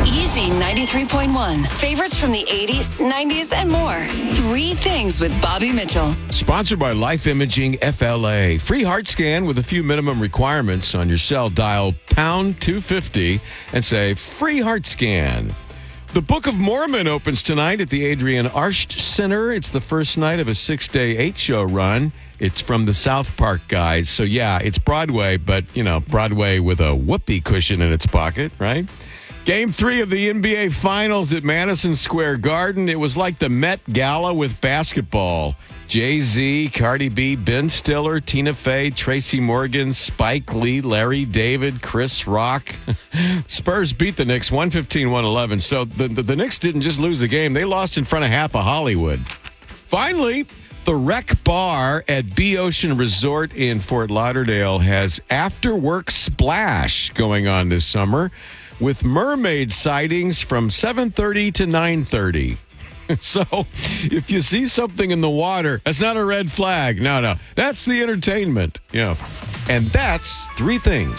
Easy 93.1. Favorites from the 80s, 90s, and more. Three Things with Bobby Mitchell. Sponsored by Life Imaging FLA. Free heart scan with a few minimum requirements on your cell. Dial pound 250 and say free heart scan. The Book of Mormon opens tonight at the Adrian Arsht Center. It's the first night of a 6-day 8-show run. It's from the South Park guys. So, yeah, it's Broadway, but, Broadway with a whoopee cushion in its pocket, right? Game 3 of the NBA Finals at Madison Square Garden. It was like the Met Gala with basketball. Jay-Z, Cardi B, Ben Stiller, Tina Fey, Tracy Morgan, Spike Lee, Larry David, Chris Rock. Spurs beat the Knicks 115-111. So the Knicks didn't just lose the game. They lost in front of half of Hollywood. Finally, the Rec Bar at B Ocean Resort in Fort Lauderdale has after-work splash going on this summer with mermaid sightings from 7:30 to 9:30. So if you see something in the water, that's not a red flag. No. That's the entertainment. Yeah. And that's Three Things.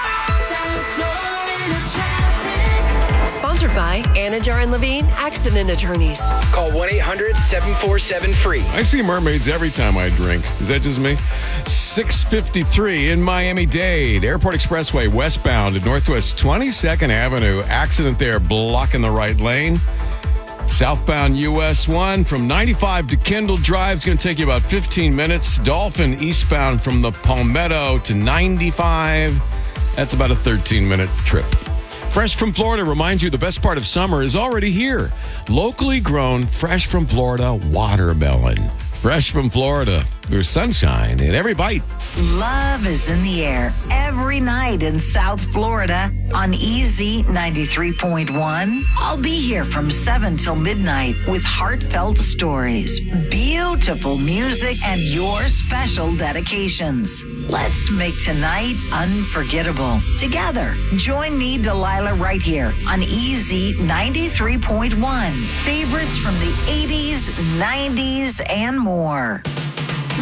Sponsored by Anajar and Levine Accident Attorneys. Call 1-800-747-FREE. I see mermaids every time I drink. Is that just me? 6:53 in Miami-Dade. Airport Expressway westbound at Northwest 22nd Avenue. Accident there blocking the right lane. Southbound US 1 from 95 to Kendall Drive is going to take you about 15 minutes. Dolphin eastbound from the Palmetto to 95. That's about a 13-minute trip. Fresh from Florida reminds you the best part of summer is already here. Locally grown, fresh from Florida watermelon. Fresh from Florida. There's sunshine in every bite. Love is in the air every night in South Florida on EZ 93.1. I'll be here from 7 till midnight with heartfelt stories, beautiful music, and your special dedications. Let's make tonight unforgettable. Together, join me, Delilah, right here on EZ 93.1. Favorites from the 80s, 90s, and more.